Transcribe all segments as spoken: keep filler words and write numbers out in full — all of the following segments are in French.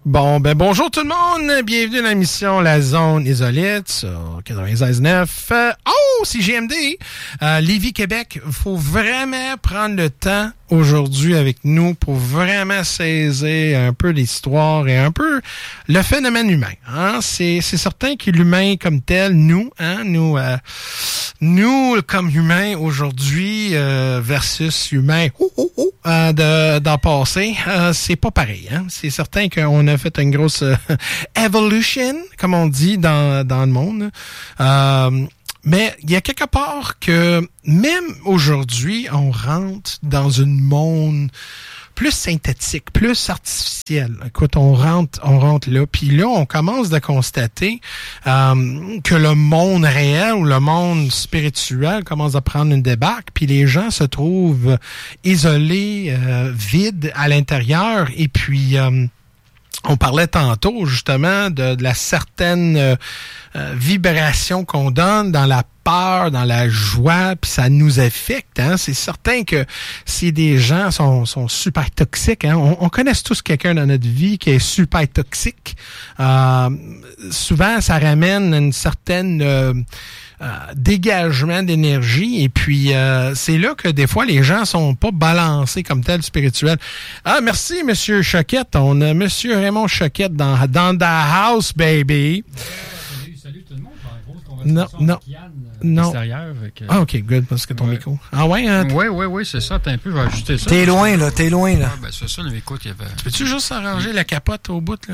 Bon, ben bonjour tout le monde, bienvenue dans l'émission La Zone Isolite sur quatre-vingt-seize neuf. Euh, oh, c'est G M D, euh, Lévis, Québec. Il faut vraiment prendre le temps aujourd'hui avec nous pour vraiment saisir un peu l'histoire et un peu le phénomène humain. Hein? C'est, c'est certain que l'humain comme tel, nous, hein, nous, euh, nous comme humains aujourd'hui euh, versus humains oh, oh, oh, euh, de, d'en passé, euh, c'est pas pareil. Hein? C'est certain qu'on a fait une grosse euh, evolution, comme on dit dans, dans le monde. Euh, Mais il y a quelque part que même aujourd'hui, on rentre dans un monde plus synthétique, plus artificiel. Écoute, on rentre, on rentre là, puis là, on commence de constater euh, que le monde réel ou le monde spirituel commence à prendre une débarque, puis les gens se trouvent isolés, euh, vides à l'intérieur, et puis euh, on parlait tantôt justement de, de la certaine euh, euh, vibration qu'on donne dans la peur, dans la joie, puis ça nous affecte. Hein? C'est certain que si des gens sont, sont super toxiques, hein? on, on connaît tous quelqu'un dans notre vie qui est super toxique. Euh, souvent, ça ramène une certaine euh, euh, dégagement d'énergie, et puis euh, c'est là que des fois les gens sont pas balancés comme tel spirituel. Ah, merci Monsieur Choquette. On a Monsieur Raymond Choquette dans dans the house, baby. Salut, salut tout le monde. Non, non, non. Avec, euh... Ah, OK, good, parce que ton ouais. micro. Ah ouais? Hein, oui, oui, oui, c'est ça. T'as un peu, je vais ajuster ça. T'es loin, là, t'es loin, là. Ah, ben, c'est ça, mais écoute, il y avait... Peux-tu juste arranger la capote au bout, là?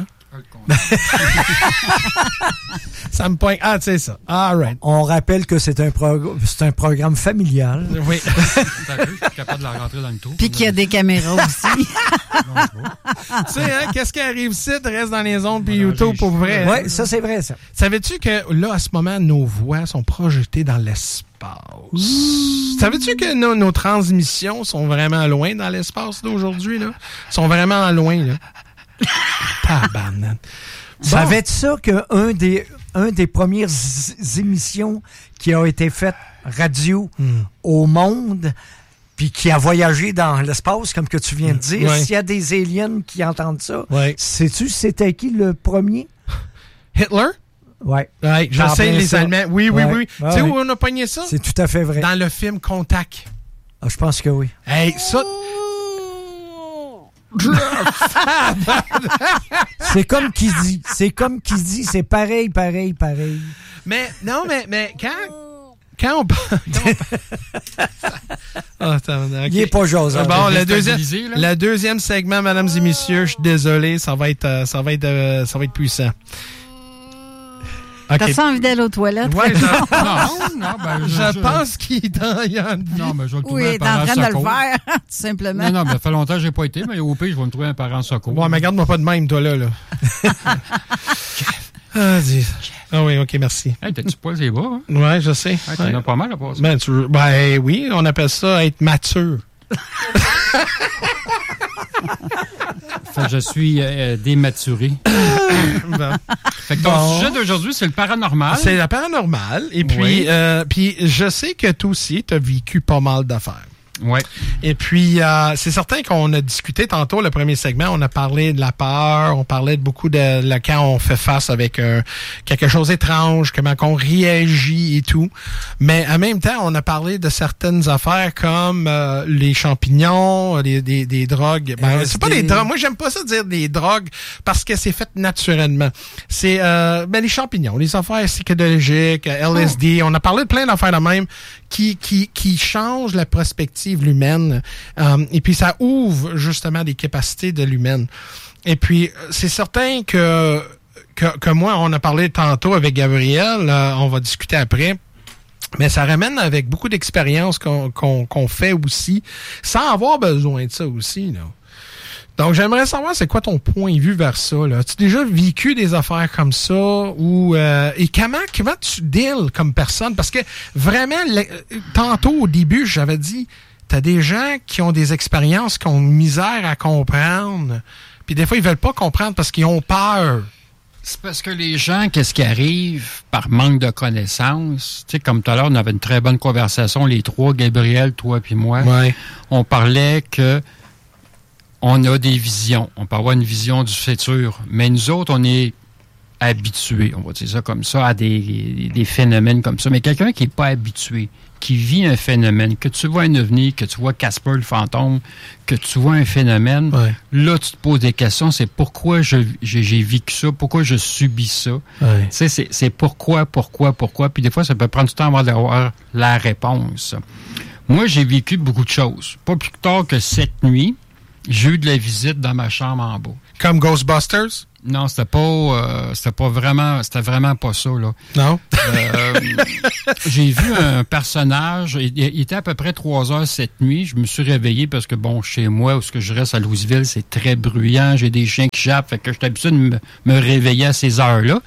Ça me pointe. Ah, tu sais ça. All right. On rappelle que c'est un, prog- c'est un programme familial. Oui. T'as vu, je suis capable de la rentrer dans le trou. Puis qu'il y a des caméras aussi. Tu sais, hein, qu'est-ce qui arrive ici, reste dans les ondes puis YouTube pour vrai. Oui, ça, c'est vrai, ça. Savais-tu que là, à ce moment, nos voix sont projetées dans l'espace? Mmh. Savais-tu que nos, nos transmissions sont vraiment loin dans l'espace d'aujourd'hui, là? Sont vraiment loin, là? Tabarnak. Bon. Savais-tu ça qu'un des, un des premières z- émissions qui a été faite radio mm. au monde, puis qui a voyagé dans l'espace, comme que tu viens de dire, ouais. s'il y a des aliens qui entendent ça, ouais. sais-tu c'était qui le premier? Hitler? Oui. Ouais, je sais, les ça. Allemands. Oui, oui, ouais. oui. Ouais, tu sais ouais. où on a pogné ça? C'est tout à fait vrai. Dans le film Contact. Ah, je pense que oui. Hey, ça... c'est comme qui dit. C'est comme qui dit. C'est pareil, pareil, pareil. Mais, non, mais, mais quand... Quand on parle... oh, attends, okay. Il est pas jasant. Bon, le deuxième, le deuxième segment, mesdames et messieurs, je suis désolé, ça va être, ça va être, euh, ça va être puissant. Okay. T'as envie d'aller aux toilettes? Ouais, je... non, non, ben, je, je je... pense qu'il est en train de... Non, mais je vais le trouver oui, un parent en train secours. de le faire, tout simplement. Non, non, mais ça fait longtemps que j'ai pas été, mais au pire, je vais me trouver un parent secours. Bon, mais garde-moi pas de même, toi, là. là. ah, dis... ah oui, OK, merci. Hey, t'as-tu poil les bras? Hein? Ouais, je sais. Hey, t'en ouais. as pas mal à passer. Ben, tu... ben oui, on appelle ça être mature. Fait que je suis euh, dématuré. bon. Fait que ton bon. sujet d'aujourd'hui, c'est le paranormal. C'est le paranormal. Et puis, oui. euh, puis je sais que toi aussi, tu as vécu pas mal d'affaires. Oui. Et puis, euh, c'est certain qu'on a discuté tantôt, le premier segment, on a parlé de la peur, on parlait de beaucoup de, de quand on fait face avec euh, quelque chose d'étrange, comment qu'on réagit et tout. Mais en même temps, on a parlé de certaines affaires comme euh, les champignons, les, des, des drogues. Ben, c'est pas des drogues. Moi, j'aime pas ça dire des drogues parce que c'est fait naturellement. C'est euh, ben, les champignons, les affaires psychédéliques, L S D. Oh. On a parlé de plein d'affaires de même qui, qui, qui changent la perspective l'humaine, euh, et puis ça ouvre justement des capacités de l'humaine. Et puis, c'est certain que, que, que moi, on a parlé tantôt avec Gabriel, euh, on va discuter après, mais ça ramène avec beaucoup d'expérience qu'on, qu'on, qu'on fait aussi, sans avoir besoin de ça aussi, là. Donc, j'aimerais savoir, c'est quoi ton point de vue vers ça, là? As-tu déjà vécu des affaires comme ça? Ou euh, et comment, comment tu deals comme personne? Parce que vraiment, le, tantôt, au début, j'avais dit, t'as des gens qui ont des expériences qui ont misère à comprendre. Puis des fois, ils veulent pas comprendre parce qu'ils ont peur. C'est parce que les gens, qu'est-ce qui arrive par manque de connaissances? Tu sais, comme tout à l'heure, on avait une très bonne conversation, les trois, Gabriel, toi puis moi. Ouais. On parlait que on a des visions. On peut avoir une vision du futur. Mais nous autres, on est habitués, on va dire ça comme ça, à des, des phénomènes comme ça. Mais quelqu'un qui n'est pas habitué, qui vit un phénomène, que tu vois un ovni, que tu vois Casper le fantôme, que tu vois un phénomène, ouais. là, tu te poses des questions. C'est pourquoi je, j'ai, j'ai vécu ça, pourquoi je subis ça. Ouais. Tu sais, c'est, c'est pourquoi, pourquoi, pourquoi. Puis des fois, ça peut prendre du temps avant d'avoir la réponse. Moi, j'ai vécu beaucoup de choses. Pas plus tard que cette nuit, j'ai eu de la visite dans ma chambre en bas. Comme Ghostbusters? Non, c'était pas, euh, c'était pas vraiment, c'était vraiment pas ça, là. Non? Euh, j'ai vu un personnage, il, il était à peu près trois heures cette nuit. Je me suis réveillé parce que, bon, chez moi, où ce que je reste à Louisville, c'est très bruyant. J'ai des chiens qui jappent, fait que j'étais habitué de me, me réveiller à ces heures-là.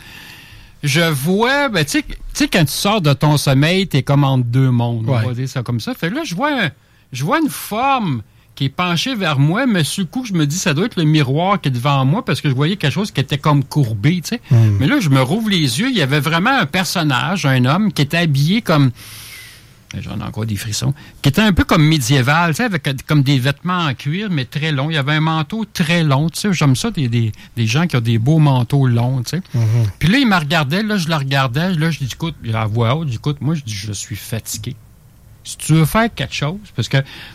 Je vois, ben, tu sais, quand tu sors de ton sommeil, t'es comme entre deux mondes, ouais. on va dire ça comme ça. Fait que là, je vois, un, je vois une forme qui est penché vers moi, mais sur le coup, je me dis, ça doit être le miroir qui est devant moi, parce que je voyais quelque chose qui était comme courbé, tu sais. Mm. Mais là, je me rouvre les yeux, il y avait vraiment un personnage, un homme, qui était habillé comme, j'en ai encore des frissons, qui était un peu comme médiéval, tu sais, avec comme des vêtements en cuir, mais très longs. Il y avait un manteau très long, tu sais. J'aime ça, des, des, des gens qui ont des beaux manteaux longs, tu sais. Mm-hmm. Puis là, il me regardait, là, je le regardais, là, je dis, écoute, à voix haute, écoute, moi, je dis, je suis fatigué. Si tu veux faire quelque chose, parce que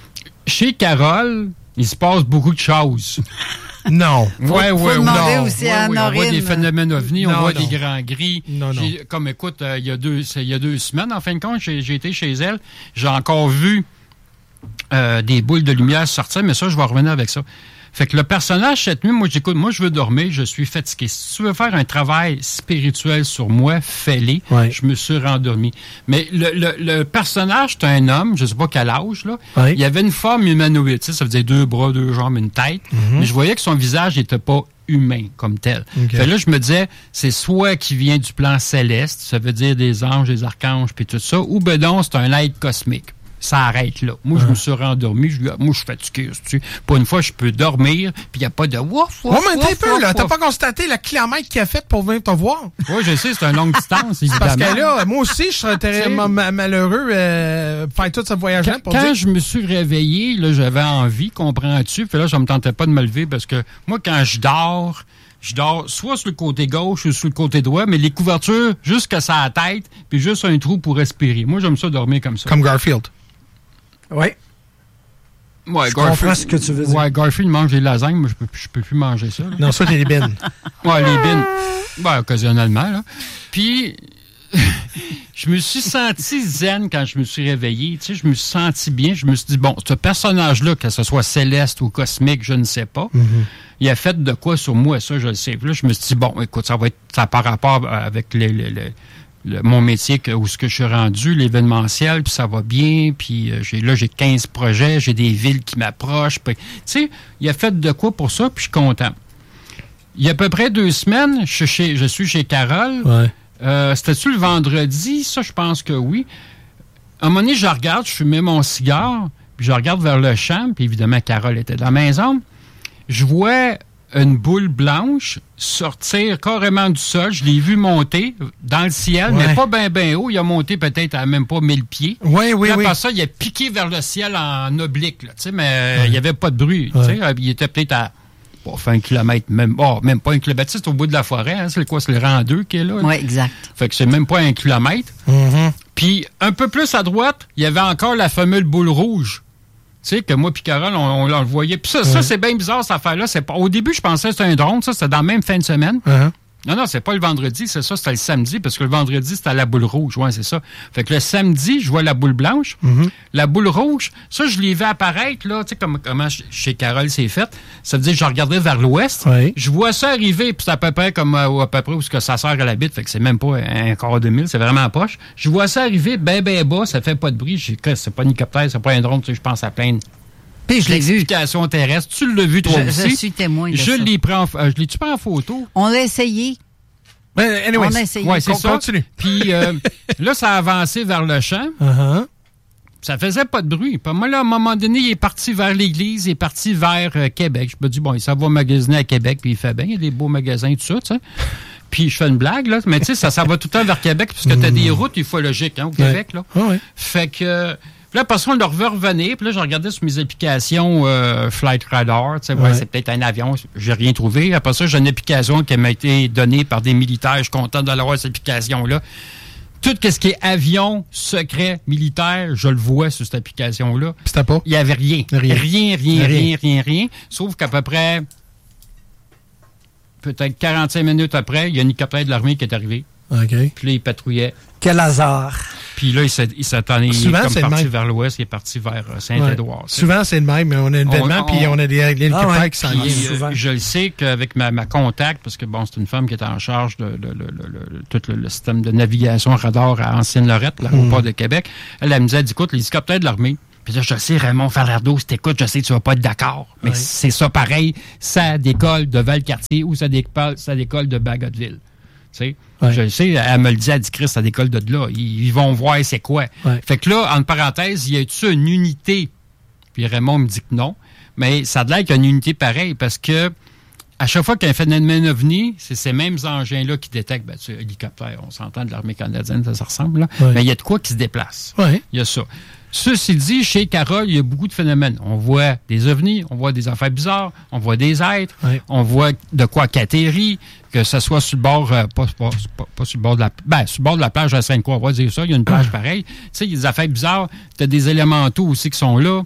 chez Carole, il se passe beaucoup de choses. Non. Ouais, faut ouais, demander non. aussi ouais, à ouais, on voit des phénomènes ovnis, on non, voit non. des grands gris. Non, non. J'ai, comme écoute, euh, il y a deux, il y a deux semaines, en fin de compte, j'ai, j'ai été chez elle. J'ai encore vu euh, des boules de lumière sortir, mais ça, je vais revenir avec ça. Fait que le personnage, cette nuit, moi, j'écoute, moi, je veux dormir, je suis fatigué. Si tu veux faire un travail spirituel sur moi, fais-le. Ouais. Je me suis rendormi. Mais le, le, le personnage, c'est un homme, je sais pas quel âge, là. Ouais. Il avait une forme humanoïde, tu sais, ça faisait deux bras, deux jambes, une tête. Mm-hmm. Mais je voyais que son visage n'était pas humain comme tel. Okay. Fait là, je me disais, c'est soit qui vient du plan céleste, ça veut dire des anges, des archanges, puis tout ça, ou ben non, c'est un être cosmique. Ça arrête là. Moi, je me suis rendormi. Je, moi, je suis fatigué. Tu sais. Pour une fois, je peux dormir, puis il n'y a pas de wouf, wouf, ouais, mais t'es wouf, peu, wouf, là. wouf. T'as pas constaté le kilomètre qu'il a fait pour venir te voir? Oui, je sais, c'est une longue distance, évidemment. Parce que là, moi aussi, je serais terriblement ma- malheureux euh, faire tout ce voyage-là. Quand, quand je me suis réveillé, là, j'avais envie, comprends-tu? Puis là, je me tentais pas de me lever parce que moi, quand je dors, je dors soit sur le côté gauche ou sur le côté droit, mais les couvertures jusqu'à sa tête, puis juste un trou pour respirer. Moi, j'aime ça dormir comme ça. Comme Garfield. Oui. Ouais, je comprends ce que tu veux dire. Ouais, Garfield mange des lasagnes, moi, je peux, je peux plus manger ça. Là. Non, ça, c'est les bines. Ouais, les bines. Ben, occasionnellement, là. Puis, je me suis senti zen quand je me suis réveillé. Tu sais, je me suis senti bien. Je me suis dit, bon, ce personnage-là, que ce soit céleste ou cosmique, je ne sais pas, mm-hmm. il a fait de quoi sur moi, ça, je le sais. Puis là, je me suis dit, bon, écoute, ça va être ça par rapport avec les... les, les Le, mon métier, que, où ce que je suis rendu, l'événementiel, puis ça va bien, puis euh, j'ai, là, j'ai quinze projets, j'ai des villes qui m'approchent. Tu sais, il a fait de quoi pour ça, puis je suis content. Il y a à peu près deux semaines, je suis chez, je suis chez Carole. Ouais. Euh, c'était-tu le vendredi? Ça, je pense que oui. À un moment donné, je regarde, je fumais mon cigare, puis je regarde vers le champ, puis évidemment, Carole était dans la maison. Je vois une boule blanche sortir carrément du sol. Je l'ai vu monter dans le ciel, ouais. mais pas bien ben haut. Il a monté peut-être à même pas mille pieds. Oui, oui, puis oui. Après ça, il a piqué vers le ciel en oblique, là, mais ouais. il n'y avait pas de bruit. Ouais. Il était peut-être à bon, fait un kilomètre, même, oh, même pas un kilomètre. C'est au bout de la forêt. Hein, c'est quoi? C'est le rang deux qui est là? Oui, exact. Fait que c'est même pas un kilomètre. Mm-hmm. Puis un peu plus à droite, il y avait encore la fameuse boule rouge. Tu sais, que moi puis Carole, on, on, on le voyait. Puis ça, ouais. ça c'est bien bizarre, cette affaire-là. C'est pas, au début, je pensais que c'était un drone. Ça, c'était dans la même fin de semaine. Uh-huh. Non, non, c'est pas le vendredi. C'est ça, c'était le samedi. Parce que le vendredi, c'était la boule rouge. Ouais, c'est ça. Fait que le samedi, je vois la boule blanche. Uh-huh. La boule rouge, ça, je l'ai vu apparaître, là. Tu sais, comme, comment chez Carole, c'est fait. Ça veut dire que je regardais vers l'ouest. Ouais. Je vois ça arriver. Puis c'est à peu près comme euh, à peu près où ce que sa sœur, elle habite. Fait que c'est même pas un quart de mille. C'est vraiment poche. Je vois ça arriver ben, ben bas. Ça fait pas de bruit. Je sais, c'est pas un hélicoptère, c'est pas un drone. Tu sais, je pense à plein de... Puis je l'ai vu. L'explication terrestre. Tu l'as vu, toi je, aussi. Je suis témoin de je ça. l'ai pris en, euh, je l'ai-tu pris en photo? On l'a essayé. Ben, anyways, on a essayé. Ouais, c'est on ça. Continue. Puis euh, là, ça a avancé vers le champ. Uh-huh. Ça faisait pas de bruit. Puis moi, là, à un moment donné, il est parti vers l'église, il est parti vers euh, Québec. Je me dis, bon, ça va magasiner à Québec, puis il fait bien. Il y a des beaux magasins, tout ça, tu sais. Puis je fais une blague, là. Mais tu sais, ça, ça va tout le temps vers Québec, parce que t'as des routes ufologiques, hein, au Québec, ouais. là. Oh, ouais. Fait que... Puis là, après ça, on leur veut revenir. Puis là, je regardais sur mes applications euh, Flight Radar. Tu sais, ouais, ouais. c'est peut-être un avion. J'ai rien trouvé. Après ça, j'ai une application qui m'a été donnée par des militaires. Je suis content d'avoir cette application-là. Tout ce qui est avion, secret, militaire, je le vois sur cette application-là. C'était pas? Il n'y avait rien. Rien. Rien, rien, rien, rien, rien. Sauf qu'à peu près, peut-être quarante-cinq minutes après, il y a un hélicoptère de l'armée qui est arrivé. OK. Puis là, il patrouillait. Quel hasard. Puis là, il s'est- il s'attendait, il est Souvent, comme c'est le parti même. vers l'ouest, il est parti vers euh, Saint-Édouard. Ouais. Souvent, c'est le même, mais on a un événement, On- puis on a des hélicoptères Ah ouais. qui s'en Puis, viennent. euh, souvent. je le sais qu'avec ma, ma contact, parce que bon, c'est une femme qui est en charge de, de- de- de- de tout le, le système de navigation radar à Ancienne-Lorette, l'aéroport Mm. de Québec, elle, elle me disait, écoute, les hélicoptères de l'armée, puis là, je sais, Raymond Falardeau, si t'écoutes, je sais que tu vas pas être d'accord, mais Ouais. c'est ça pareil, ça décolle de Valcartier ou ça décolle, ça décolle de Bagotville. Tu sais, Ouais. je le sais, elle me le dit, elle dit, Chris, ça décolle de là. Ils, ils vont voir c'est quoi. Ouais. Fait que là, en parenthèse, il y a-tu une unité? Puis Raymond me dit que non. Mais ça a l'air qu'il y a une unité pareille parce que à chaque fois qu'il y a un phénomène ovni, c'est ces mêmes engins-là qui détectent, ben, tu sais, hélicoptère, on s'entend de l'armée canadienne, ça, ça ressemble, là. Ouais. Mais il y a de quoi qui se déplace. Ouais. Il y a ça. Ceci dit, chez Carole, il y a beaucoup de phénomènes. On voit des ovnis, on voit des affaires bizarres, on voit des êtres, Ouais. on voit de quoi qu'atterrit, que ce soit sur le bord, euh, pas, pas, pas, pas sur le bord de la, ben, sur le bord de la plage à Sainte-Croix, on va dire ça, il y a une plage pareille. Tu sais, il y a des affaires bizarres, t'as des élémentaux aussi qui sont là.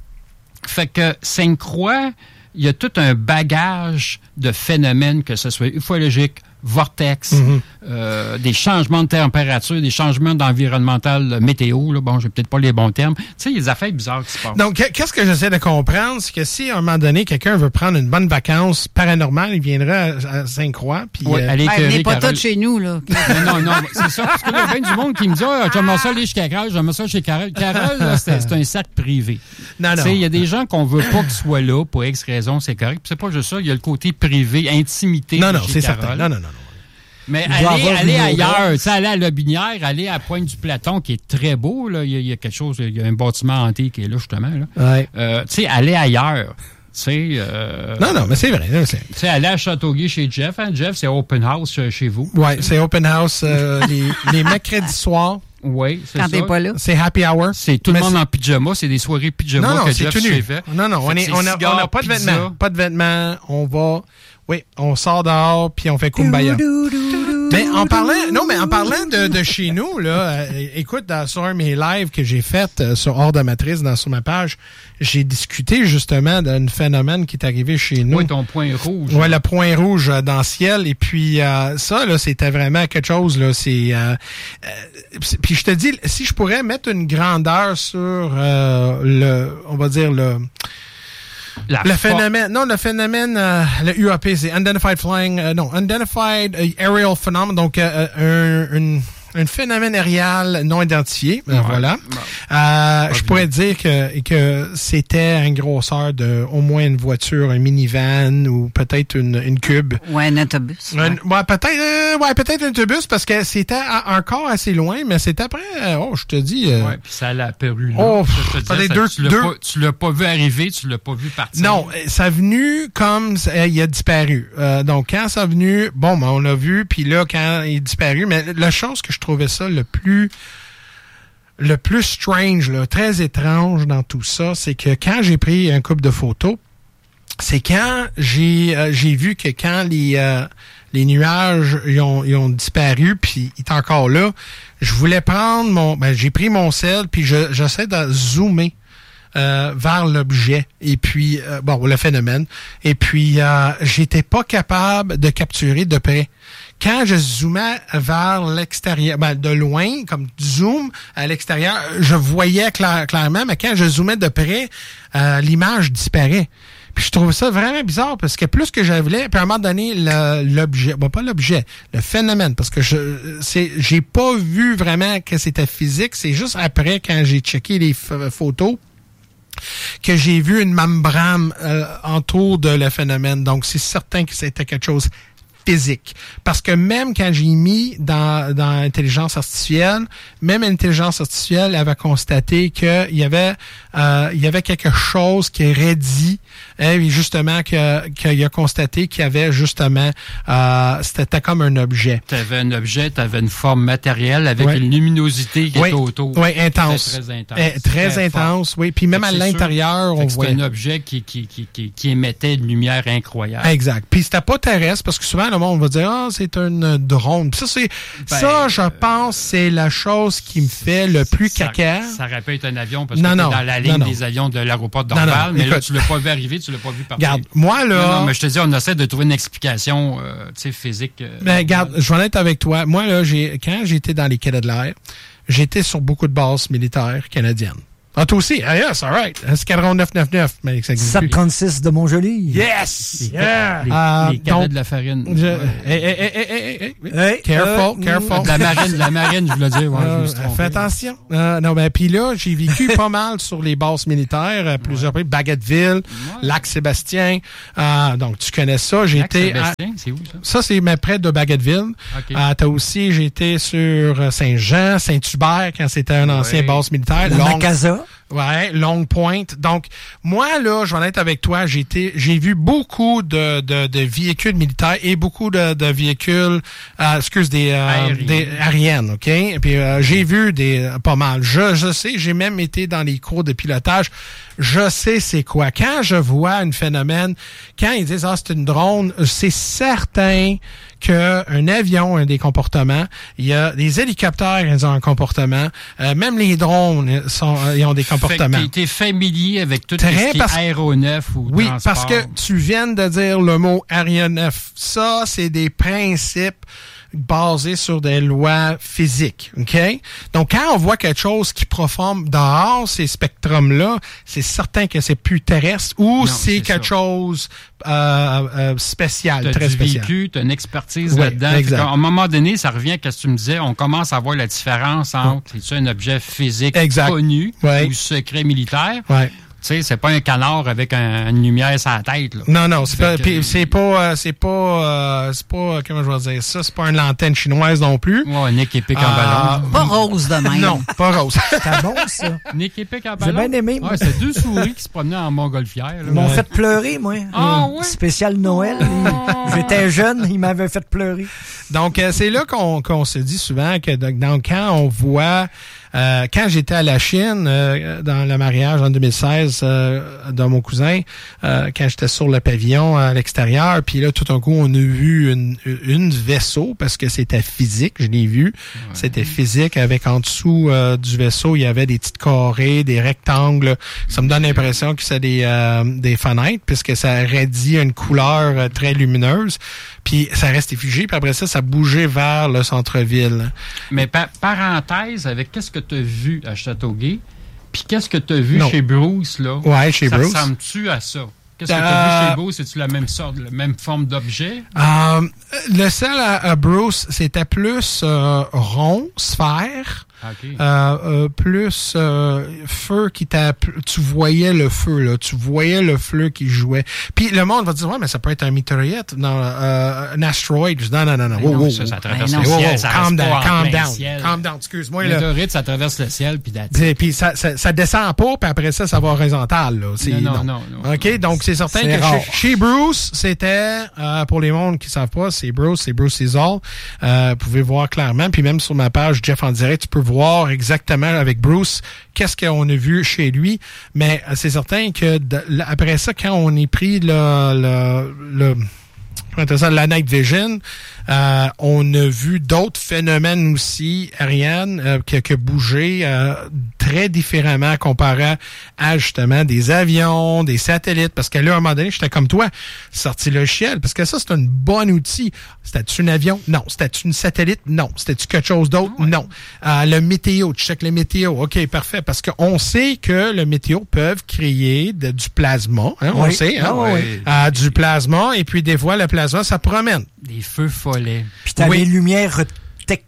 Fait que Sainte-Croix, il y a tout un bagage de phénomènes, que ce soit ufologique, vortex, Mhm. euh, des changements de température, des changements d'environnemental météo, là, bon, j'ai peut-être pas les bons termes. Tu sais, il y a des affaires bizarres qui se passent. Donc, qu'est-ce que j'essaie de comprendre, c'est que si à un moment donné, quelqu'un veut prendre une bonne vacance paranormale, il viendrait à, à Sainte-Croix, puis... Ouais, euh, allez Ben, écœurer venez pas Carole. tous chez nous, là. Non, non, non, c'est ça. Parce que là, il y a bien du monde qui me dit, ah, j'aimerais ça aller jusqu'à Carole, j'aimerais ça chez Carole. Carole, là, c'est c'est un sac privé. non, Tu non. sais, il y a des gens qu'on veut pas qu'ils soient là pour X raison, c'est correct. Puis c'est pas juste ça, il y a le côté privé, intimité. Non, de non, chez c'est Carole. certain. Non, non, non. non. Mais Il doit aller, avoir aller une ailleurs, odeur. tu sais, aller à Lobinière, aller à Pointe-du-Platon, qui est très beau, là. Il y, a, il y a quelque chose, il y a un bâtiment hanté qui est là, justement, là. Ouais. Euh, tu sais, aller ailleurs. Tu sais, euh, Non, non, mais c'est vrai. là, c'est- tu sais, aller à Châteauguay chez Jeff, hein. Jeff, c'est open house euh, chez vous. Ouais, c'est open house euh, les, les mercredis soirs. Oui, c'est Quand ça. t'es pas là. C'est happy hour. C'est tout le Mais monde c'est- en pyjama, c'est des soirées pyjama Non, non, que c'est Jeff tout nu. s'est fait. Non, non, on Fait que est, c'est on a, cigares, on a pas de pizza. vêtements. Pas de vêtements. On va, oui, on sort dehors puis on fait kumbaya. Mais en parlant, non, mais en parlant de, de chez nous, là, euh, écoute, dans, sur un de mes lives que j'ai fait euh, sur Hors de Matrice, dans, sur ma page, j'ai discuté justement d'un phénomène qui est arrivé chez nous. Oui, ton point rouge. Ouais, le point rouge euh, dans le ciel. Et puis euh, ça, là, c'était vraiment quelque chose. Là, c'est. Euh, euh, c'est- puis je te dis, si je pourrais mettre une grandeur sur euh, le, on va dire le. La Le fo- phénomène, non, le phénomène, euh, le U A P, c'est Unidentified Flying, euh, non, Unidentified Aerial Phenomenon, donc euh, un, une, un phénomène aérien non identifié, euh, Ouais. voilà. Bon. Euh, je bien. pourrais dire que, que c'était une grosseur de au moins une voiture, un minivan ou peut-être une, une cube. Ou un autobus. Un- ouais, peut-être, euh, ouais, peut-être un autobus parce que c'était à- encore assez loin, mais c'était après, euh, oh, je te dis. euh, Ouais, puis ça allait à Péru, là. Oh, Ça, je te fallait disais, deux- ça, tu l'as deux- pas, tu l'as pas vu arriver, tu l'as pas vu partir. Non, euh, ça a venu comme euh, il a disparu. Euh, donc quand ça a venu, bon, ben, on l'a vu, puis là quand il est disparu, mais la chose que je trouvais ça le plus le plus strange, là, très étrange dans tout ça, c'est que quand j'ai pris un couple de photos, c'est quand j'ai euh, j'ai vu que quand les euh, les nuages ils ont, ils ont disparu puis il est encore là, je voulais prendre mon ben j'ai pris mon sel puis je j'essaie de zoomer euh, vers l'objet et puis euh, bon le phénomène et puis euh, j'étais pas capable de capturer de près. Quand je zoomais vers l'extérieur, ben de loin, comme zoom à l'extérieur, je voyais clair, clairement, mais quand je zoomais de près, euh, l'image disparaît. Puis je trouve ça vraiment bizarre parce que plus que je voulais, puis à un moment donné, le- l'objet, bon pas l'objet, le phénomène, parce que je c'est j'ai pas vu vraiment que c'était physique, c'est juste après quand j'ai checké les f- photos que j'ai vu une membrane euh, autour de le phénomène. Donc c'est certain que c'était quelque chose physique. Parce que même quand j'ai mis dans, dans l'intelligence artificielle, même l'intelligence artificielle avait constaté qu'il y avait, euh, il y avait quelque chose qui aurait dit, hein, justement, que, qu'il a constaté qu'il y avait justement, euh, c'était comme un objet. Tu avais un objet, tu avais une forme matérielle avec ouais. une luminosité qui oui. était autour. Oui, intense. C'était très intense. Eh, très, très intense, fort. Oui. Puis même à l'intérieur, on voit. C'était un objet qui, qui, qui, qui, qui émettait une lumière incroyable. Exact. Puis c'était pas terrestre, parce que souvent, le monde va dire, ah, oh, c'est un drone. Puis ça, c'est, ben, ça, je pense, c'est la chose qui me fait le plus ça, caca. Ça aurait pu être un avion, parce non, que non, dans la ligne non, non. des avions de l'aéroport d'Orval, mais écoute, là, tu l'as pas vu arriver, tu l'as pas vu partir. Regarde, moi, là. Non, non, mais je te dis, on essaie de trouver une explication, euh, tu sais, physique. Euh, ben, regarde, je vais en être avec toi. Moi, là, j'ai, quand j'étais dans les cadets de l'air, j'étais sur beaucoup de bases militaires canadiennes. Ah, toi aussi? Ah, yes, all right. Escadron neuf cent quatre-vingt-neuf. Mais ça existe sept trente-six de Montjoli. Yes! Les, yeah! les, euh, les cadets donc, de la farine. Je, ouais. hey, hey, hey, hey, hey, hey. Hey, Careful, euh, careful. De la marine, de la marine, je voulais dire. Ouais, Euh, je me suis trompé. fais attention. Euh, non, ben, puis là, j'ai vécu pas mal sur les bases militaires, euh, plusieurs pays, Baguetteville, Ouais. Lac-Sébastien. Euh, donc, tu connais ça. J'ai été à- Lac-Sébastien, c'est où ça? ça, c'est mais près de Baguetteville. OK. Euh, t'as aussi, j'ai été sur Saint-Jean, Saint-Hubert, quand c'était un ancien Ouais. base militaire. La Longue- Macasa. Ouais, Longue Pointe. Donc, moi, là, je vais en être avec toi, j'ai été, j'ai vu beaucoup de, de, de véhicules militaires et beaucoup de, de véhicules, euh, excuse, des, euh, Aériens. des aériennes, OK? Et puis, euh, j'ai vu des, pas mal. Je, je sais, j'ai même été dans les cours de pilotage. Je sais c'est quoi. Quand je vois un phénomène, quand ils disent, ah, c'est une drone, c'est certain qu'un avion a des comportements. Il y a des hélicoptères, ils ont un comportement. Euh, même les drones sont, ils ont des comportements. Fait que t'es familier avec tout Très ce qui parce- est aéronef ou Oui, transport. parce que tu viens de dire le mot aéronef. Ça, c'est des principes basés sur des lois physiques, OK? Donc, quand on voit quelque chose qui performe dehors, ces spectrums-là, c'est certain que c'est plus terrestre ou Non, c'est c'est quelque ça. chose euh, euh, spécial, T'as très du spécial. vécu, t'as une expertise Oui, là-dedans. exact. Fait qu'à un moment donné, ça revient à ce que tu me disais, on commence à voir la différence entre, c'est-tu un objet physique Exact. connu Ouais. ou secret militaire? Ouais. Tu sais, c'est pas un canard avec un- une lumière sur la tête, là. Non, non, c'est Fait pas, que- puis c'est pas, euh, c'est pas, euh, c'est pas, euh, comment je vais dire ça, c'est pas une lanterne chinoise non plus. Ouais, Nick épique en Ah, ballon. Pas rose de même. Non, pas rose. C'était bon, ça. Nick épique en J'ai ballon. bien aimé, moi. Ouais, c'est deux souris qui se promenaient en montgolfière, là. Ils m'ont Ouais. fait pleurer, moi. Ah, Euh, ouais? Spécial Noël. Ils- J'étais jeune, ils m'avaient fait pleurer. Donc, euh, c'est là qu'on qu'on se dit souvent que donc, donc, quand on voit, euh, quand j'étais à la Chine, euh, dans le mariage en deux mille seize euh, de mon cousin, euh, quand j'étais sur le pavillon à l'extérieur, puis là, tout d'un coup, on a vu une, une vaisseau, parce que c'était physique, je l'ai vu, c'était physique, avec en dessous euh, du vaisseau, il y avait des petites carrés, des rectangles. Ça me donne l'impression que c'est des, euh, des fenêtres, puisque ça radie une couleur euh, très lumineuse. Puis ça restait figé, puis après ça, ça bougeait vers le centre-ville. Mais pa- parenthèse, avec qu'est-ce que tu as vu à Châteauguay, puis qu'est-ce que tu as vu Non. chez Bruce, là? Ouais, chez ça Bruce. ressemble-tu à ça? Qu'est-ce que tu as Euh, vu chez Bruce? C'est-tu la même sorte, la même forme d'objet? Euh, le sel à, à Bruce, c'était plus euh, rond, sphère. OK. Euh, euh, plus euh, feu qui t'a, tu voyais le feu là, tu voyais le feu qui jouait. Puis le monde va dire ouais mais ça peut être un météorite, non, euh, un astéroïde. Non non non non. Ben Wow, non, wow, ça, ça wow. traverse Ben le non. Wow, ciel. wow, Ça calm reste down, pas en calm plein down, ciel. calm down. Excuse-moi Le là. météorite, ça traverse le ciel, puis that's it. T'sais, Puis ça, ça, ça descend pas, puis après ça, ça va horizontal. Là. C'est, Non, non, non, non. OK, donc c'est certain C'est que rare. chez, chez Bruce, c'était, euh, pour les mondes qui savent pas, c'est Bruce, c'est Bruce is all. Euh, vous pouvez voir clairement, puis même sur ma page Jeff en direct, tu peux voir exactement avec Bruce qu'est-ce qu'on a vu chez lui. Mais euh, c'est certain que de, l- après ça, quand on est pris le... le, le comment on appelle ça, la night vision, euh, on a vu d'autres phénomènes aussi aériennes euh, que, que bouger euh, très différemment comparé à justement des avions, des satellites. Parce que là, à un moment donné, j'étais comme toi, sorti le ciel. Parce que ça, c'est un bon outil. C'était-tu un avion? Non. C'était-tu une satellite? Non. C'était-tu quelque chose d'autre? Ouais. Non. Euh, le météo, tu checkes le météo. OK, parfait. Parce qu'on sait que le météo peuvent créer de, du plasma. Hein, on Oui. le sait. Hein? Ah, oui. Euh, du plasma. Et puis, des fois, le plasma, ça promène. Des feux follets. Puis t'as Oui. les lumières tec-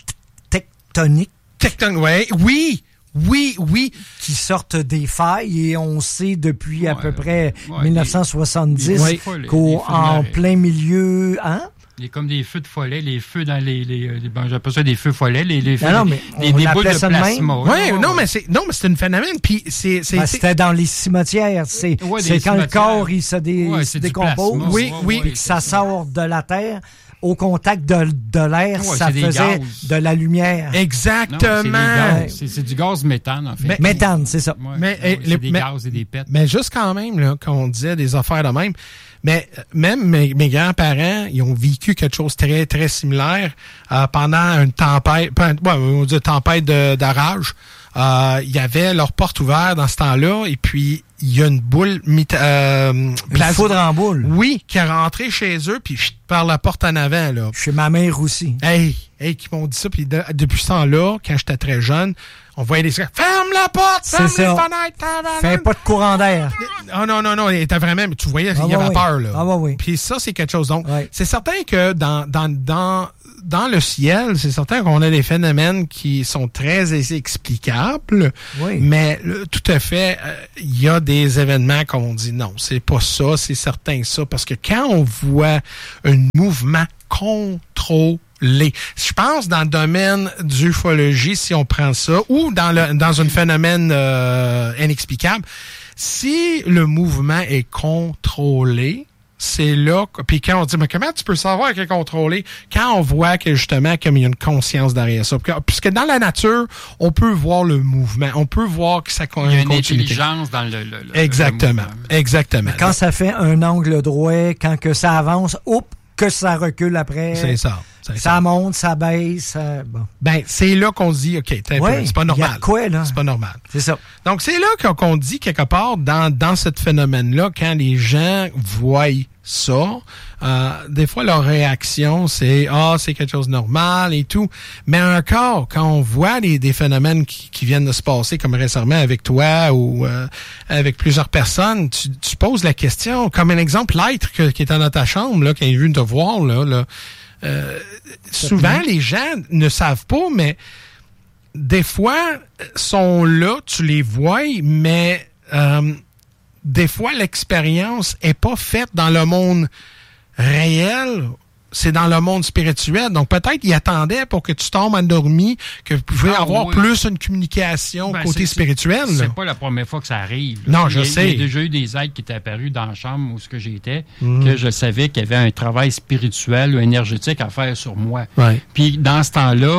tectoniques Tecton, ouais. Oui, oui, oui. qui sortent des failles et on sait depuis à Ouais. peu près Ouais, mille neuf cent soixante-dix les- les feux follets, les qu'en feux de marée. plein milieu, hein? Les, comme des feux de follet, les feux dans les... les, les bon, j'appelle ça des feux follets, les, les feux... Non, non, mais les, on des boules de l'appelait ça de même. plasma. Oui, Ouais, non, ouais. mais c'est non, mais c'est un phénomène. Puis c'est, c'est, Ben, c'est- c'était dans les cimetières. C'est, Ouais, c'est des quand cimetières. le corps il se, dé, Ouais, il c'est se du décompose. plasma. Oui, oui. Puis que ça sort de la terre. Au contact de, de l'air, Ouais, ça c'est des faisait gaz. de la lumière. Non, c'est, exactement. des gaz. c'est, c'est du gaz méthane, en fait. Mais- Méthane, c'est ça. Ouais, mais, ouais, eh, c'est les- des mais- gaz et des pets. Mais juste quand même, là, quand on disait des affaires de même, mais euh, même mes, mes grands-parents, ils ont vécu quelque chose de très, très similaire euh, pendant une tempête, pas, ouais, on dit tempête de, d'orage. Euh, il y avait leur porte ouverte dans ce temps-là, et puis il y a une boule mit- euh, Une plasma- foudre en boule. Oui, qui est rentrée chez eux, puis chut, par la porte en avant, là. Chez ma mère aussi. Hey, hey, qui m'ont dit ça, puis de- depuis ce temps-là, quand j'étais très jeune, on voyait des gars, ferme la porte, ferme C'est les ça. fenêtres, tabarnak. Fait pas de courant d'air. Oh non, non, non, il était vraiment, tu voyais, Ah il y avait ouais, peur, là. Ah ouais, oui. Puis ça, c'est quelque chose. Donc, Ouais. c'est certain que dans, dans, dans, dans le ciel, c'est certain qu'on a des phénomènes qui sont très explicables, Oui. mais là, tout à fait, euh, il y a des événements qu'on dit non, c'est pas ça, c'est certain ça, parce que quand on voit un mouvement contrôlé, je pense dans le domaine d'ufologie, si on prend ça, ou dans le dans un phénomène euh, inexplicable, si le mouvement est contrôlé, c'est là, que- puis quand on dit, mais comment tu peux savoir qu'il est contrôlé? Quand on voit que justement, comme il y a une conscience derrière ça. Puisque dans la nature, on peut voir le mouvement, on peut voir que ça Il y a une continuité. intelligence dans le... le, le Exactement, le mouvement. exactement. Quand ça fait un angle droit, quand que ça avance, hop, que ça recule après. C'est ça. c'est ça. Ça monte, ça baisse. Ça... Bon. Ben, c'est là qu'on se dit, OK, t'as un Ouais, peu, c'est pas il y a normal. quoi, là? C'est pas normal. C'est ça. Donc, c'est là qu'on- qu'on dit quelque part, dans, dans ce phénomène-là, quand les gens voient ça, euh, des fois, leur réaction, c'est « Ah, c'est quelque chose de normal et tout ». Mais encore, quand on voit des, des phénomènes qui, qui viennent de se passer, comme récemment avec toi ou euh, avec plusieurs personnes, tu, tu poses la question, comme un exemple, l'être que- qui est dans ta chambre, là, qui est venu te voir, là, là euh, souvent, les gens ne savent pas, mais des fois, sont là, tu les vois, mais euh, des fois, l'expérience est pas faite dans le monde réel, c'est dans le monde spirituel. Donc, peut-être ils attendaient pour que tu tombes endormi, que vous pouvez Ah, avoir oui. plus une communication Ben, côté c'est- spirituel. C'est, là. c'est pas la première fois que ça arrive. là. Non, je Il y a- sais. Il y a déjà eu des êtres qui étaient apparus dans la chambre où ce que j'étais, Mhm. que je savais qu'il y avait un travail spirituel ou énergétique à faire sur moi. Ouais. Puis dans ce temps-là,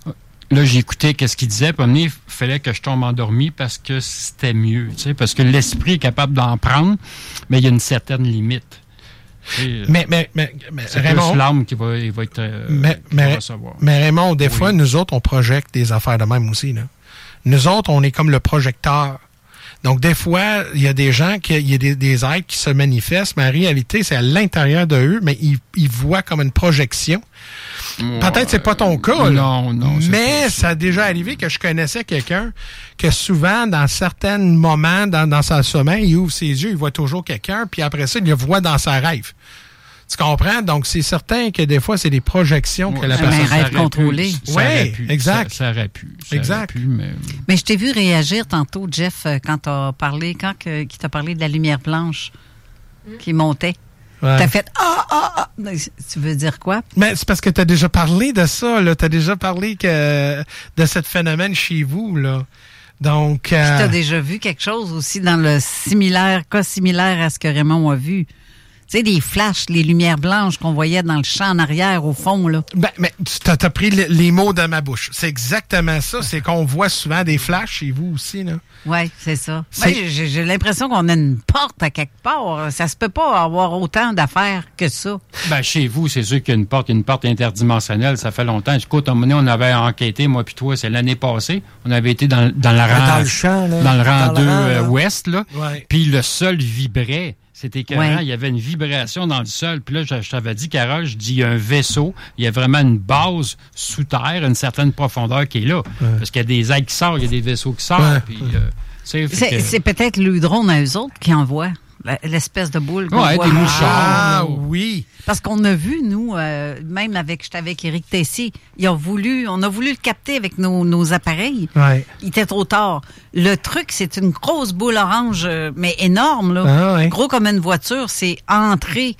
là, j'écoutais qu'est-ce qu'il disait. Puis à un moment donné, il fallait que je tombe endormi parce que c'était mieux. Tu sais, parce que l'esprit est capable d'en prendre, mais il y a une certaine limite. Tu sais, Mais, mais, mais, mais c'est Raymond, plus l'âme qui va, il va être euh, Mais- qui va mais- recevoir. mais Raymond, des Oui. fois, nous autres, on projette des affaires de même aussi. Là. Nous autres, on est comme le projecteur. Donc, des fois, il y a des gens, qui, il y a des, des êtres qui se manifestent, mais en réalité, c'est à l'intérieur de eux, mais ils, ils voient comme une projection. Peut-être que c'est pas ton cas, là. Non, non. c'est Mais pas ça a déjà arrivé que je connaissais quelqu'un que souvent, dans certains moments, dans, dans son sommeil, il ouvre ses yeux, il voit toujours quelqu'un, puis après ça, il le voit dans sa rêve. Tu comprends? Donc, c'est certain que des fois, c'est des projections que la Ouais, Un personne... rêve ça aurait pu, contrôlé. ça Ouais, aurait pu, exact. Ça, ça aurait pu. Ça Exact. aurait pu, mais... Mais je t'ai vu réagir tantôt, Jeff, euh, quand t'as parlé, quand que, qui t'a parlé de la lumière blanche qui montait. Ouais. T'as fait ah ah ah. Tu veux dire quoi? Mais c'est parce que tu as déjà parlé de ça, là. Tu as déjà parlé que de ce phénomène chez vous, là. Donc. Puis euh, t'as déjà vu quelque chose aussi dans le similaire, cas similaire à ce que Raymond a vu. Tu sais, des flashs, les lumières blanches qu'on voyait dans le champ en arrière, au fond, là. Ben, mais tu t'as, t'as pris le- les mots de ma bouche. C'est exactement ça. C'est qu'on voit souvent des flashs chez vous aussi, là. Oui, c'est ça. C'est- Ouais, j'ai, j'ai l'impression qu'on a une porte à quelque part. Ça se peut pas avoir autant d'affaires que ça. Ben, chez vous, c'est sûr qu'il y a une porte, une porte interdimensionnelle. Ça fait longtemps. Écoute, à un moment donné, on avait enquêté, moi puis toi, c'est l'année passée. On avait été dans, dans la rang, Dans le champ, là. dans le rang Dans le deux rang, euh, là. ouest, là. Ouais. Puis le sol vibrait. C'était écœurant. Ouais. Il y avait une vibration dans le sol. Puis là, je, je t'avais dit, Carole, je dis, il y a un vaisseau. Il y a vraiment une base sous terre, une certaine profondeur qui est là. Parce qu'il y a des ailes qui sortent, il y a des vaisseaux qui sortent. Ouais. Puis, euh, tu sais, fait C'est, que- c'est peut-être le drone à eux autres qui envoie la- l'espèce de boule qu'on Ouais, voit. des mouchards. Ah, là. oui. Parce qu'on a vu, nous, euh, même avec, j'étais avec Éric Tessier, ils ont voulu, on a voulu le capter avec nos, nos appareils. Ouais. Il était trop tard. Le truc, c'est une grosse boule orange, euh, mais énorme, là. Ah, ouais. Gros comme une voiture, c'est entré.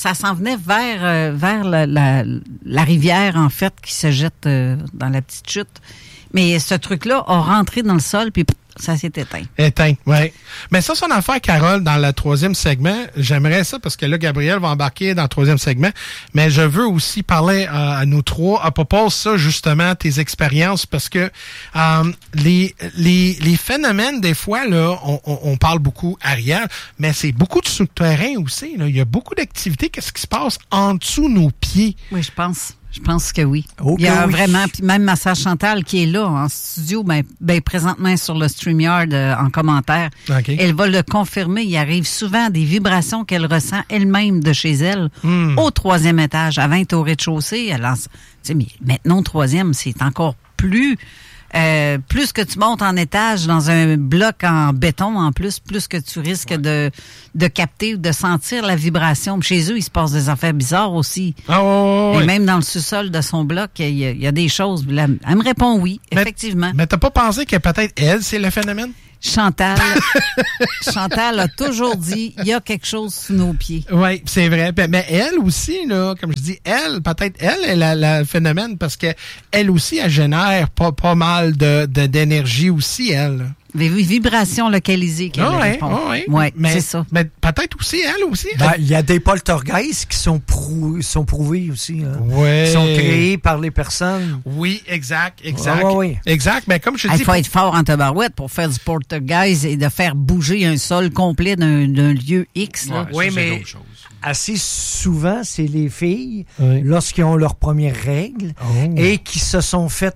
ça s'en venait vers, euh, vers la, la, la rivière, en fait, qui se jette euh, dans la petite chute. Mais ce truc-là a rentré dans le sol, puis ça s'est éteint. Éteint, oui. Mais ça, son affaire, Carole, dans le troisième segment, j'aimerais ça, parce que là, Gabriel va embarquer dans le troisième segment, mais je veux aussi parler euh, à nous trois à propos de ça, justement, tes expériences, parce que euh, les, les, les phénomènes, des fois, là, on, on, on parle beaucoup arrière, mais c'est beaucoup de souterrain aussi. Là. Il y a beaucoup d'activités. Qu'est-ce qui se passe en dessous de nos pieds? Oui, je pense. Je pense que oui. Okay, il y a oui. vraiment, puis même ma sœur Chantal qui est là en studio, ben, ben présentement sur le StreamYard euh, en commentaire, Okay. elle va le confirmer. Il arrive souvent des vibrations qu'elle ressent elle-même de chez elle Mm. au troisième étage. Avant, elle était au rez-de-chaussée. Elle lance, tu sais, mais maintenant au troisième, c'est encore plus. Euh, plus que tu montes en étage dans un bloc en béton, en plus, plus que tu risques ouais. de, de capter ou de sentir la vibration. Chez eux, il se passe des affaires bizarres aussi. Ah, ouais, ouais. Et même dans le sous-sol de son bloc, il y a, il y a des choses. Elle, elle me répond oui, mais, effectivement. Mais t'as pas pensé que peut-être elle, c'est le phénomène? Chantal, Chantal a toujours dit, il y a quelque chose sous nos pieds. Oui, c'est vrai. Mais elle aussi, là, comme je dis, elle, peut-être elle est le phénomène parce que elle aussi, elle génère pas, pas mal de, de, d'énergie aussi, elle. Des vibrations localisées qu'elle oh, ouais, répond. Oh, ouais, ouais, mais, c'est ça. Mais peut-être aussi, elle aussi. Ben, il y a des poltergeists qui sont, prou- sont prouvés aussi. Hein, ouais. Qui sont créés par les personnes. Oui, exact, exact. Ouais, ouais. Exact, mais comme je Il dis... faut pour... être fort en tabarouette pour faire du poltergeist et de faire bouger un sol complet d'un, d'un lieu X. Là. Ouais, oui, ça, mais assez souvent, c'est les filles, oui. lorsqu'ils ont leurs premières règles oh. et qui se sont fait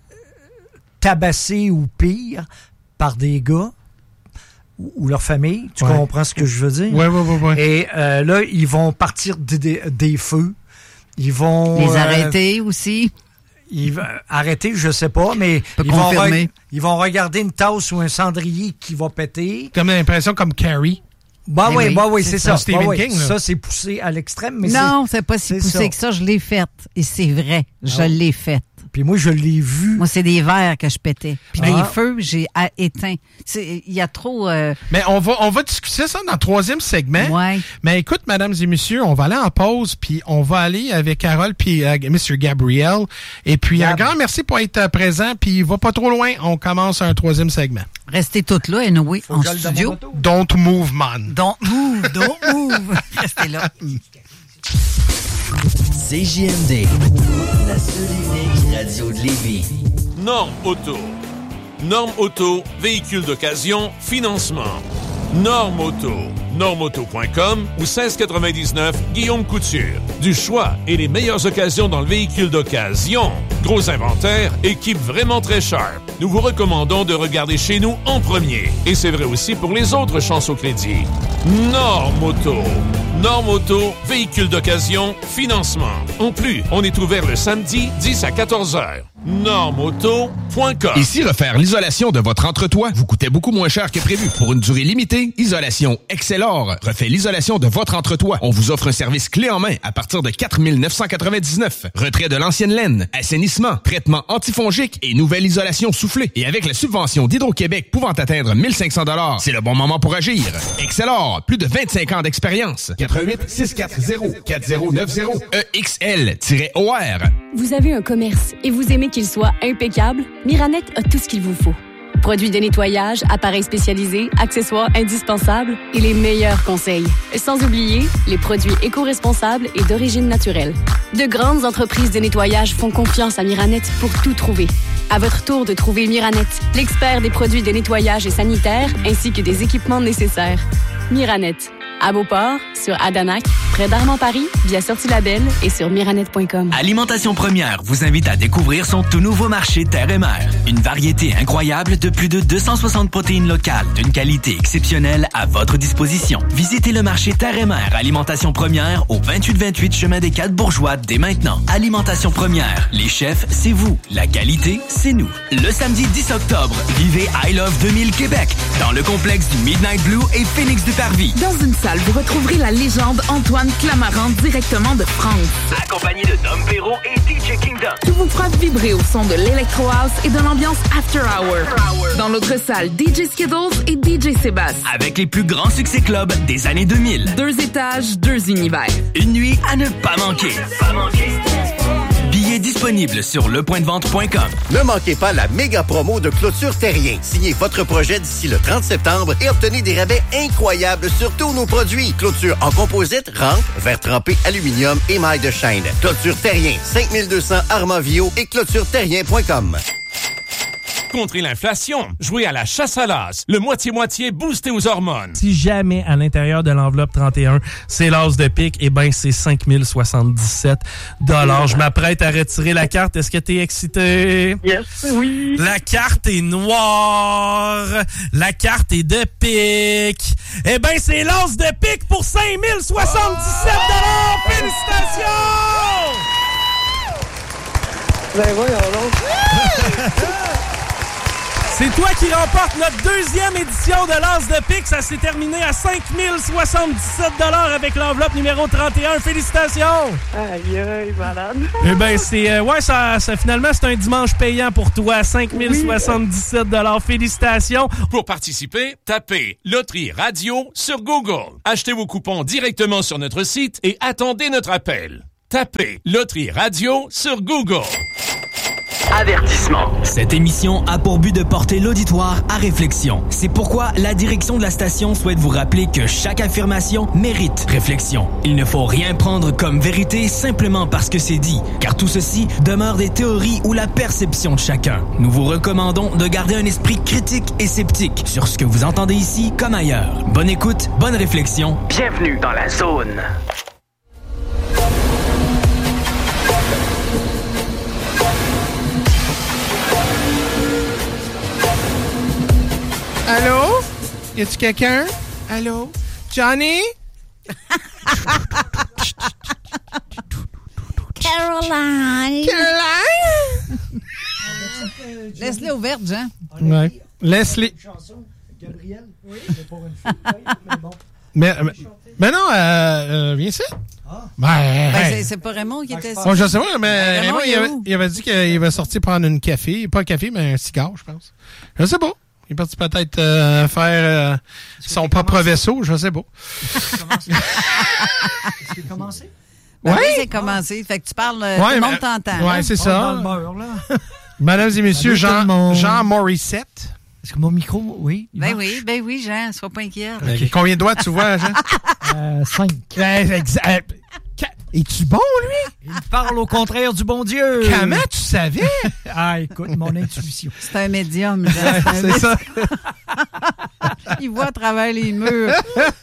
tabasser ou pire par des gars ou leur famille, tu ouais. comprends ce que je veux dire? Oui, oui, oui. Ouais. Et euh, là, ils vont partir des, des, des feux. Ils vont... Les euh, arrêter aussi. Ils vont arrêter, je sais pas, mais ils vont, re- ils vont regarder une tasse ou un cendrier qui va péter. Comme l'impression comme Carrie. Bah oui, oui, bah oui, c'est, c'est ça. Stephen bah King, oui. là. Ça, c'est poussé à l'extrême. Mais non, c'est, c'est pas si c'est poussé ça. que ça. Je l'ai faite. Et c'est vrai. Je oh. l'ai faite. Puis moi, je l'ai vu. Moi, c'est des verres que je pétais. Puis ah. les feux, j'ai a- éteint. Il y a trop... Euh... Mais on va, on va discuter ça dans le troisième segment. Ouais. Mais écoute, mesdames et messieurs, on va aller en pause, puis on va aller avec Carole puis euh, M. Gabriel. Et puis, Gab. Un grand merci pour être présent. Puis, il va pas trop loin. On commence un troisième segment. Restez toutes là, anyway, en studio. Don't move, man. Don't move, don't move. Restez là. C J M D, la seule unique radio de Lévis. Norme Auto. Norme Auto, véhicule d'occasion, financement. Norme Auto. norme auto point com ou seize quatre-vingt-dix-neuf Guillaume Couture. Du choix et les meilleures occasions dans le véhicule d'occasion. Gros inventaire, équipe vraiment très sharp. Nous vous recommandons de regarder chez nous en premier. Et c'est vrai aussi pour les autres chances au crédit. Norme Auto. Norme Auto, véhicule d'occasion, financement. En plus, on est ouvert le samedi dix à quatorze heures. norme auto point com. Et si refaire l'isolation de votre entretoit vous coûtait beaucoup moins cher que prévu pour une durée limitée, Isolation Excelor refait l'isolation de votre entretoit. On vous offre un service clé en main à partir de quatre mille neuf cent quatre-vingt-dix-neuf. Retrait de l'ancienne laine, assainissement, traitement antifongique et nouvelle isolation soufflée. Et avec la subvention d'Hydro-Québec pouvant atteindre mille cinq cents dollars, c'est le bon moment pour agir. Excelor, plus de vingt-cinq ans d'expérience. quatre-vingt-huit six cent quarante quatre zéro neuf zéro E X L O R. Vous avez un commerce et vous aimez qu'il soit impeccable? Miranet a tout ce qu'il vous faut. Produits de nettoyage, appareils spécialisés, accessoires indispensables et les meilleurs conseils. Sans oublier les produits éco-responsables et d'origine naturelle. De grandes entreprises de nettoyage font confiance à Miranet pour tout trouver. À votre tour de trouver Miranet, l'expert des produits de nettoyage et sanitaire ainsi que des équipements nécessaires. Miranet, à Beauport, sur Adanac, près d'Armand-Paris, via Sortie Label et sur miranet point com. Alimentation Première vous invite à découvrir son tout nouveau marché Terre et Mer. Une variété incroyable de plus de deux cent soixante protéines locales d'une qualité exceptionnelle à votre disposition. Visitez le marché Terre et Mer Alimentation Première au vingt-huit vingt-huit chemin des Quatre Bourgeois dès maintenant. Alimentation Première, les chefs, c'est vous. La qualité, c'est nous. Le samedi dix octobre, vivez I Love deux mille Québec dans le complexe du Midnight Blue et Phoenix du Parvis. Dans une salle, vous retrouverez la légende Antoine Antoine Clamaran directement de France. Accompagné de Dom Perrault et D J Kingdom. Qui vous fera vibrer au son de l'Electro House et de l'ambiance After Hour. Dans l'autre salle, D J Skiddles et D J Sébastien. Avec les plus grands succès club des années deux mille. Deux étages, deux univers. Une nuit à ne pas manquer. Pas manquer. Billets disponibles sur le point de vente point com. Ne manquez pas la méga promo de Clôture Terrien. Signez votre projet d'ici le trente septembre et obtenez des rabais incroyables sur tous nos produits. Clôture en composite, rampe, verre trempé, aluminium et maille de chaîne. Clôture Terrien, cinq mille deux cents Armand-Vio et clôture terrien point com. Contrer l'inflation, jouer à la chasse à l'as, le moitié-moitié boosté aux hormones. Si jamais à l'intérieur de l'enveloppe trente et un, c'est l'as de pique, eh bien, c'est cinq mille soixante-dix-sept dollars. Je m'apprête à retirer la carte. Est-ce que t'es excité? Yes, oui. La carte est noire. La carte est de pique. Eh bien, c'est l'as de pique pour cinq mille soixante-dix-sept dollars. Oh! Félicitations! Ben voyons donc. C'est toi qui remporte notre deuxième édition de l'As de pique. Ça s'est terminé à cinq mille soixante-dix-sept dollars avec l'enveloppe numéro trente et un. Félicitations! Aïe, aïe, malade. Eh bien, c'est... Euh, ouais, ça, ça, finalement, c'est un dimanche payant pour toi. cinq mille soixante-dix-sept dollars. Oui. Félicitations! Pour participer, tapez Loterie Radio sur Google. Achetez vos coupons directement sur notre site et attendez notre appel. Tapez Loterie Radio sur Google. Avertissement. Cette émission a pour but de porter l'auditoire à réflexion. C'est pourquoi la direction de la station souhaite vous rappeler que chaque affirmation mérite réflexion. Il ne faut rien prendre comme vérité simplement parce que c'est dit, car tout ceci demeure des théories ou la perception de chacun. Nous vous recommandons de garder un esprit critique et sceptique sur ce que vous entendez ici comme ailleurs. Bonne écoute, bonne réflexion. Bienvenue dans la zone. Allô? Y a-tu quelqu'un? Allô? Johnny? Caroline! Caroline? Laisse-les ouvertes, Jean. Ouais. Laisse-les. Gabriel? Oui, c'est pour une fille, mais bon. Mais, mais, mais non, euh, euh, viens ici. Ah. Ben, ben hey. c'est, c'est pas Raymond qui était... Bon, je sais pas, mais Raymond, Raymond, il, avait, il avait dit qu'il va sortir prendre une café. Pas un café, mais un cigare, je pense. Je sais pas. Il est parti peut-être euh, faire euh, son propre commencé? vaisseau, je sais pas. Est-ce qu'il a commencé? Ben ouais. Oui, c'est commencé. Fait que tu parles, ouais, tout le monde t'entend. Oui, hein? c'est ça. Dans le beurre, là. Mesdames et messieurs, Jean, Jean Morissette. Est-ce que mon micro, oui? Ben marche? oui, ben oui, Jean, sois pas inquiet. Okay. Combien de doigts tu vois, Jean? euh, cinq. Exact. Es-tu bon, lui? Il parle au contraire du bon Dieu. Comment tu savais? Ah, écoute, mon intuition. C'est un médium, Jean. C'est, un c'est médium. ça. Il voit à travers les murs.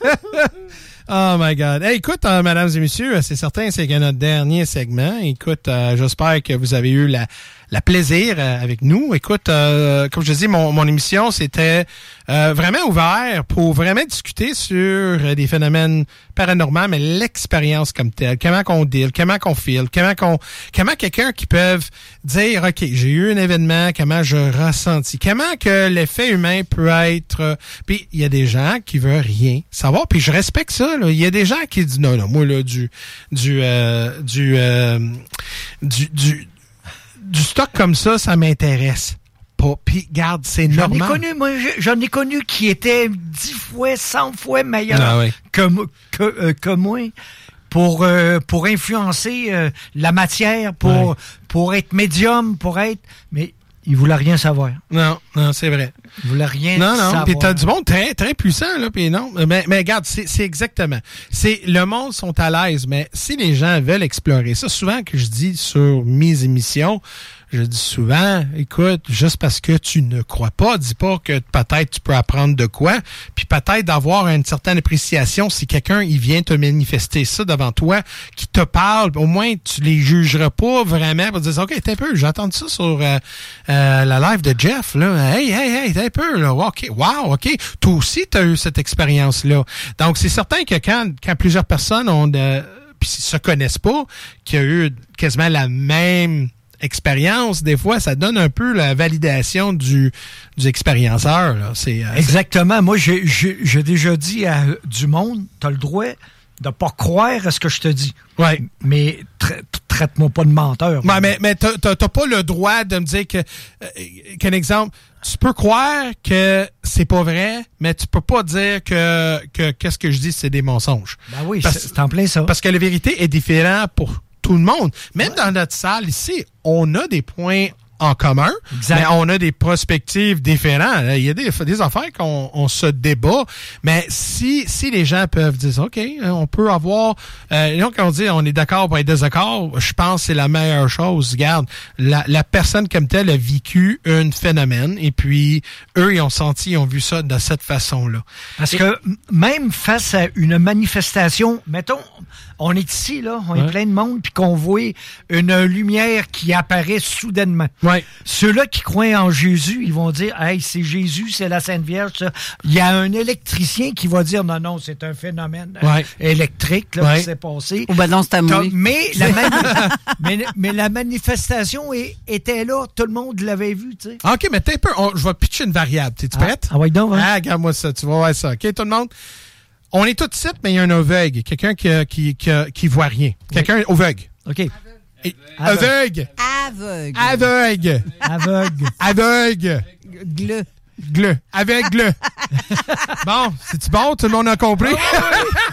Oh my God. Hey, écoute, euh, mesdames et messieurs, c'est certain, c'est que notre dernier segment. Écoute, euh, j'espère que vous avez eu la, la plaisir euh, avec nous. Écoute, euh, comme je dis, mon, mon émission, c'était euh, vraiment ouvert pour vraiment discuter sur euh, des phénomènes paranormaux, mais l'expérience comme telle, comment qu'on deal, comment qu'on feel, comment qu'on, comment quelqu'un qui peut dire, OK, j'ai eu un événement, comment je ressentis, comment que l'effet humain peut être... Euh, puis il y a des gens qui veulent rien savoir, puis je respecte ça. Il y a des gens qui disent non, non, moi là, du du euh, du, euh, du du du stock comme ça, ça m'intéresse pas. Puis garde, c'est j'en normal. Ai connu, moi, j'en ai connu qui étaient dix fois, cent fois meilleurs ah, oui. que, que, euh, que moi pour euh, pour influencer euh, la matière, pour ouais. pour être médium, pour être. Mais il voulait rien savoir. Non, non, c'est vrai. Il voulait rien non, savoir. Non, non, puis t'as du monde très, très puissant, là, puis non. Mais, mais regarde, c'est, c'est exactement. C'est, le monde sont à l'aise, mais si les gens veulent explorer ça, souvent que je dis sur mes émissions, je dis souvent, écoute, juste parce que tu ne crois pas, dis pas que peut-être tu peux apprendre de quoi, puis peut-être d'avoir une certaine appréciation si quelqu'un, il vient te manifester ça devant toi, qui te parle, au moins tu les jugeras pas vraiment pour dire, OK, t'es un peu, j'ai entendu ça sur euh, euh, la live de Jeff, là, hey, hey, hey, t'es un peu, là, OK, wow, OK, toi aussi t'as eu cette expérience-là. Donc, c'est certain que quand, quand plusieurs personnes ont de, puis se connaissent pas, qu'il y a eu quasiment la même expérience, des fois, ça donne un peu la validation du, du expérienceur. Là. C'est, euh, exactement. C'est... Moi, j'ai, j'ai, j'ai déjà dit à du monde, t'as le droit de pas croire à ce que je te dis. Ouais. Mais tra- traite-moi pas de menteur. Ouais, mais mais t'as, t'as, t'as pas le droit de me dire que, euh, qu'un exemple, tu peux croire que c'est pas vrai, mais tu peux pas dire que, que qu'est-ce que je dis, c'est des mensonges. Ben oui, parce, c'est, c'est en plein ça. Parce que la vérité est différente pour tout le monde. Même ouais. dans notre salle ici, on a des points en commun, exact. Mais on a des perspectives différentes. Il y a des, des affaires qu'on on se débat, mais si si les gens peuvent dire OK, on peut avoir euh, donc on dit on est d'accord pour être désaccord, je pense que c'est la meilleure chose. Regarde, la, la personne comme telle a vécu un phénomène et puis eux ils ont senti, ils ont vu ça de cette façon-là. Parce et, que même face à une manifestation, mettons, on est ici là, on ouais. est plein de monde puis qu'on voit une lumière qui apparaît soudainement. Ouais. Ceux-là qui croient en Jésus, ils vont dire, hey, c'est Jésus, c'est la Sainte Vierge. Ça. Il y a un électricien qui va dire, non, non, c'est un phénomène ouais. électrique là, ouais. qui s'est passé. Ou ben non, c'est à moi. Mais la, mani- mais, mais la manifestation est, était là, tout le monde l'avait vu, tu sais. OK, mais t'es un peu, on, je vais pitcher une variable. T'es-tu ah, prête? Ah ouais, donc, ouais. Ah, regarde-moi ça, tu vas voir ça. OK, tout le monde? On est tous ici, mais il y a un aveugle, quelqu'un qui, qui, qui, qui voit rien. Quelqu'un oui. aveugle. OK. Et, aveugle. Aveugle. Aveugle. Aveugle. Aveugle. Gleu. Gleu. Aveugle. Bon, c'est-tu bon? Tout le monde a compris?